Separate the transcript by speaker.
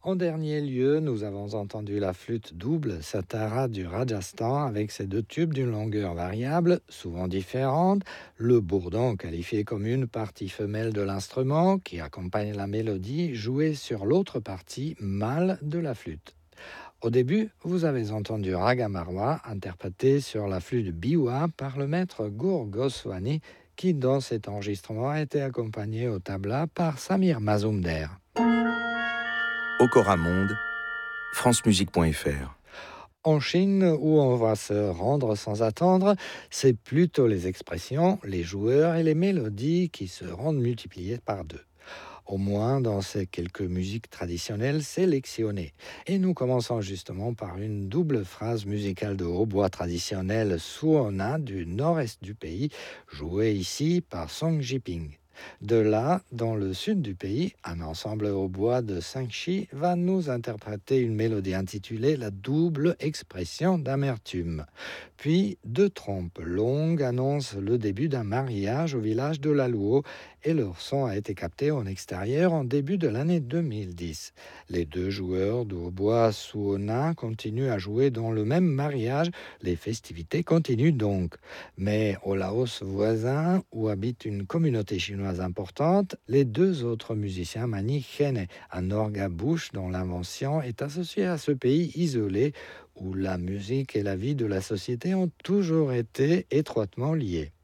Speaker 1: En dernier lieu, nous avons entendu la flûte double Satara du Rajasthan avec ses deux tubes d'une longueur variable, souvent différente, le bourdon qualifié comme une partie femelle de l'instrument qui accompagne la mélodie jouée sur l'autre partie mâle de la flûte. Au début, vous avez entendu Raga Marwa interprété sur la flûte biwa par le maître Gour Goswami qui dans cet enregistrement a été accompagné au tabla par Samir Mazumder.
Speaker 2: Okora Monde, francemusique.fr.
Speaker 1: En Chine, où on va se rendre sans attendre, c'est plutôt les expressions, les joueurs et les mélodies qui se rendent multipliées par deux. Au moins dans ces quelques musiques traditionnelles sélectionnées. Et nous commençons justement par une double phrase musicale de hautbois traditionnelle Suona du nord-est du pays, jouée ici par Song Jiping. De là, dans le sud du pays, un ensemble au bois de Sangchi va nous interpréter une mélodie intitulée La double expression d'amertume. Puis, deux trompes longues annoncent le début d'un mariage au village de Laluo et leur son a été capté en extérieur en début de l'année 2010. Les deux joueurs de hautbois Suona continuent à jouer dans le même mariage, les festivités continuent donc. Mais au Laos voisin, où habite une communauté chinoise importante, les deux autres musiciens manient khene, un orgue à bouche dont l'invention est associée à ce pays isolé où la musique et la vie de la société ont toujours été étroitement liées.